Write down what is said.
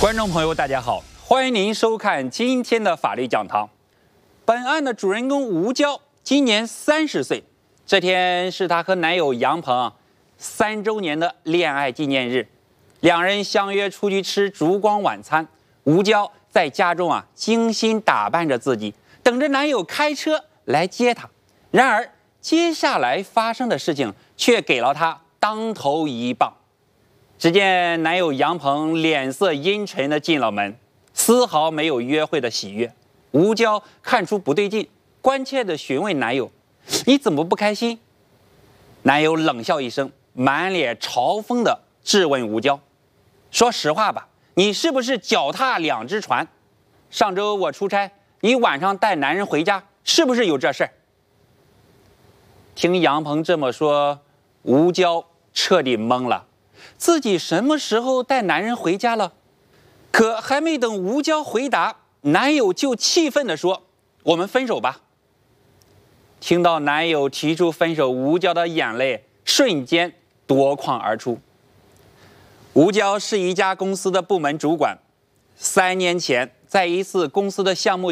观众朋友，大家好，欢迎您收看今天的法律讲堂。本案的主人公吴娇今年30岁，这天是她和男友杨鹏3周年的恋爱纪念日，两人相约出去吃烛光晚餐。吴娇在家中精心打扮着自己，等着男友开车来接她。然而，接下来发生的事情却给了她当头一棒。只见男友杨鹏脸色阴沉地进了门，丝毫没有约会的喜悦。吴娇看出不对劲，关切地询问男友：“你怎么不开心？”男友冷笑一声，满脸嘲讽地质问吴娇：“说实话吧，你是不是脚踏两只船？上周我出差，你晚上带男人回家，是不是有这事儿？”听杨鹏这么说，吴娇彻底懵了。自己什么时候带男人回家了？可还没等吴娇回答，男友就气愤地说：“我们分手吧。”听到男友提出分手，吴娇的眼泪瞬间夺眶而出。吴娇是一家公司的部门主管，3年前在一次公司的项目